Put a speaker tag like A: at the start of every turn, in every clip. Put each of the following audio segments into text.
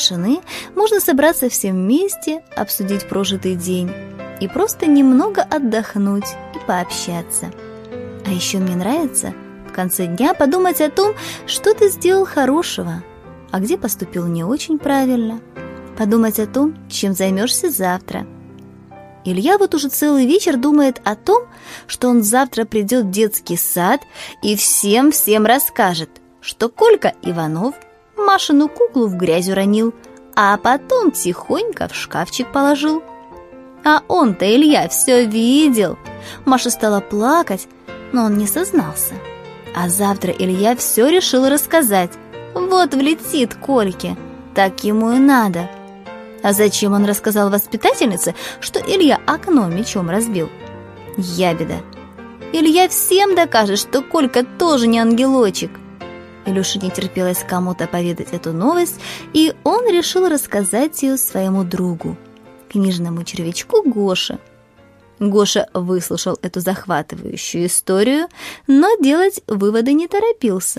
A: тишины можно собраться всем вместе, обсудить прожитый день и просто немного отдохнуть и пообщаться. А еще мне нравится в конце дня подумать о том, что ты сделал хорошего, а где поступил не очень правильно. Подумать о том, чем займешься завтра. Илья вот уже целый вечер думает о том, что он завтра придет в детский сад и всем расскажет, что Колька Иванов Машину куклу в грязь уронил, а потом тихонько в шкафчик положил. А он-то, Илья, все видел. Маша стала плакать, но он не сознался. А завтра Илья все решил рассказать. Вот влетит Кольке, так ему и надо. А зачем он рассказал воспитательнице, что Илья окно мечом разбил? Ябеда. Илья всем докажет, что Колька тоже не ангелочек. Илюше не терпелось кому-то поведать эту новость, и он решил рассказать ее своему другу, книжному червячку Гоше. Гоша выслушал эту захватывающую историю, но делать выводы не торопился.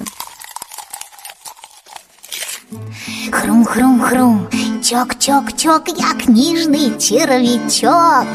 B: Хрум-хрум-хрум, чок-чок-чок, я книжный червячок.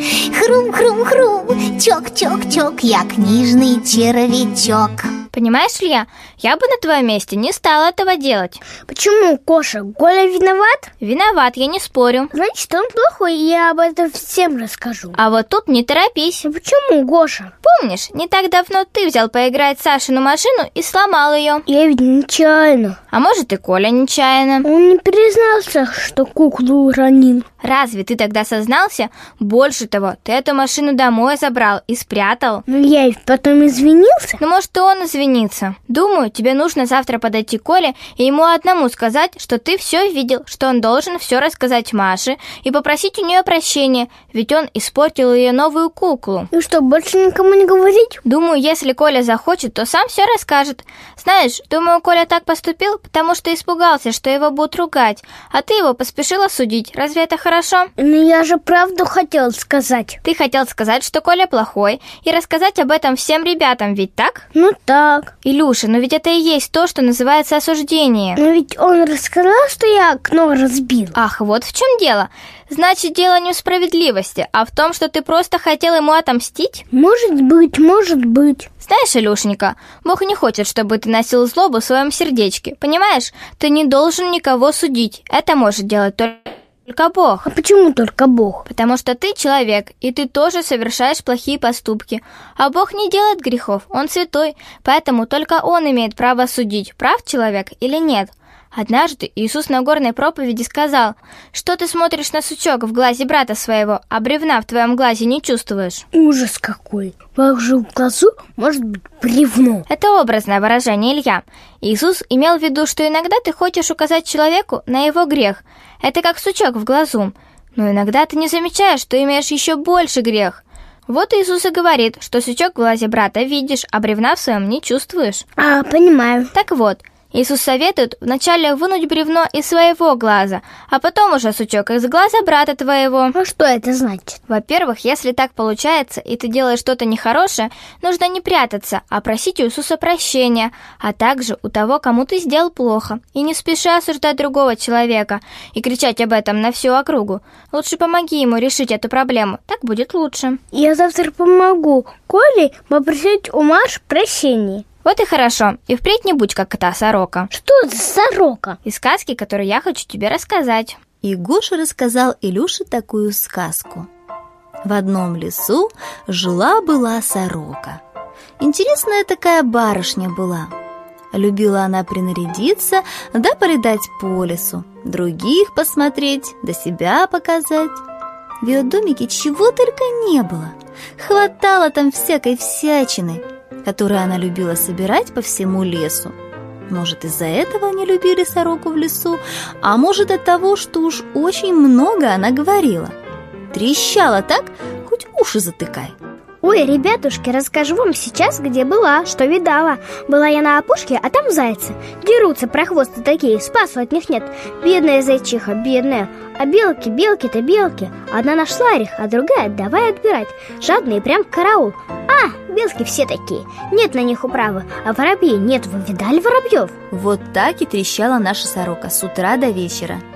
B: Хрум-хрум-хрум, чок-чок-чок, я книжный червячок.
C: Понимаешь, Илья, я бы на твоем месте не стала этого делать.
D: Почему, Гоша? Коля виноват?
C: Виноват, я не спорю.
D: Значит, он плохой, и я об этом всем расскажу.
C: А вот тут не торопись.
D: А почему, Гоша?
C: Помнишь, не так давно ты взял поиграть в Сашину машину и сломал ее?
D: Я ведь нечаянно.
C: А может, и Коля нечаянно.
D: Он не признался, что куклу уронил.
C: Разве ты тогда сознался? Больше того, ты эту машину домой забрал и спрятал.
D: Но я ведь потом извинился.
C: Ну, может, и он извинился. Думаю, тебе нужно завтра подойти к Коле и ему одному сказать, что ты все видел, что он должен все рассказать Маше и попросить у нее прощения, ведь он испортил ее новую куклу.
D: И что, больше никому не говорить?
C: Думаю, если Коля захочет, то сам все расскажет. Знаешь, думаю, Коля так поступил, потому что испугался, что его будут ругать, а ты его поспешила судить. Разве это хорошо?
D: Но я же правду хотел сказать.
C: Ты хотел сказать, что Коля плохой, и рассказать об этом всем ребятам, ведь так?
D: Ну так.
C: Илюша, но ведь это и есть то, что называется осуждение.
D: Но ведь он рассказал, что я окно разбил.
C: Ах, вот в чем дело. Значит, дело не в справедливости, а в том, что ты просто хотел ему отомстить?
D: Может быть, может быть.
C: Знаешь, Илюшенька, Бог не хочет, чтобы ты носил злобу в своем сердечке. Понимаешь? Ты не должен никого судить. Это может делать только Бог.
D: А почему только Бог?
C: Потому что ты человек, и ты тоже совершаешь плохие поступки. А Бог не делает грехов, Он святой, поэтому только Он имеет право судить, прав человек или нет. Однажды Иисус на горной проповеди сказал: что ты смотришь на сучок в глазе брата своего, а бревна в твоем глазе не чувствуешь?
D: Ужас какой! Как же в глазу может быть бревно?
C: Это образное выражение, Илья. Иисус имел в виду, что иногда ты хочешь указать человеку на его грех. Это как сучок в глазу. Но иногда ты не замечаешь, что имеешь еще больше грех. Вот Иисус и говорит, что сучок в глазе брата видишь, а бревна в своем не чувствуешь.
D: Понимаю.
C: Так вот, Иисус советует вначале вынуть бревно из своего глаза, а потом уже сучок из глаза брата твоего.
D: А что это значит?
C: Во-первых, если так получается, и ты делаешь что-то нехорошее, нужно не прятаться, а просить у Иисуса прощения, а также у того, кому ты сделал плохо. И не спеши осуждать другого человека и кричать об этом на всю округу. Лучше помоги ему решить эту проблему, так будет лучше.
D: Я завтра помогу Коле попросить у Маши прощения.
C: Вот и хорошо, и впредь не будь как та сорока.
D: Что за сорока?
C: Из сказки, которую я хочу тебе рассказать.
A: И Гоша рассказал Илюше такую сказку. В одном лесу жила-была сорока. Интересная такая барышня была. Любила она принарядиться, да порыдать по лесу, других посмотреть, да себя показать. В ее домике чего только не было. Хватало там всякой всячины, которую она любила собирать по всему лесу. Может, из-за этого не любили сороку в лесу, а может, от того, что уж очень много она говорила. Трещала так, хоть уши затыкай.
D: Ой, ребятушки, расскажу вам сейчас, где была, что видала. Была я на опушке, а там зайцы. Дерутся прохвосты такие, спасу от них нет. Бедная зайчиха, бедная. А белки-то белки. Одна нашла орех, а другая давай отбирать. Жадные прям караул. Белки все такие, нет на них управы. А воробьи нет, вы видали воробьев?
A: Вот так и трещала наша сорока с утра до вечера.